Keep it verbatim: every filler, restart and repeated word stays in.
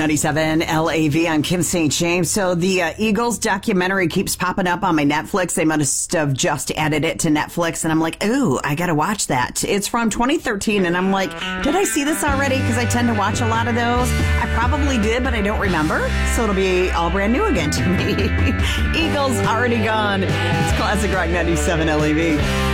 ninety-seven L A V. I'm Kim Saint James. So the uh, Eagles documentary keeps popping up on my Netflix. They must have just added it to Netflix. And I'm like, ooh, I got to watch that. It's from twenty thirteen. And I'm like, did I see this already? Because I tend to watch a lot of those. I probably did, but I don't remember. So it'll be all brand new again to me. Eagles already gone. It's Classic Rock ninety-seven L A V.